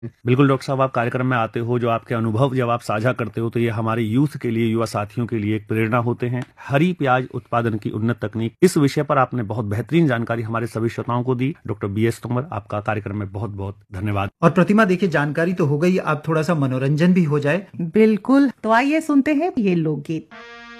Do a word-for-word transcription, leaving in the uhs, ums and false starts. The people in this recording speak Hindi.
बिल्कुल डॉक्टर साहब, आप कार्यक्रम में आते हो, जो आपके अनुभव जब आप साझा करते हो तो ये हमारे यूथ के लिए, युवा साथियों के लिए एक प्रेरणा होते हैं। हरी प्याज उत्पादन की उन्नत तकनीक, इस विषय पर आपने बहुत बेहतरीन जानकारी हमारे सभी श्रोताओं को दी। डॉक्टर बी एस तोमर, आपका कार्यक्रम में बहुत बहुत धन्यवाद। और प्रतिमा देखिए, जानकारी तो हो गई, अब थोड़ा सा मनोरंजन भी हो जाए। बिल्कुल, तो आइए सुनते हैं ये लोकगीत।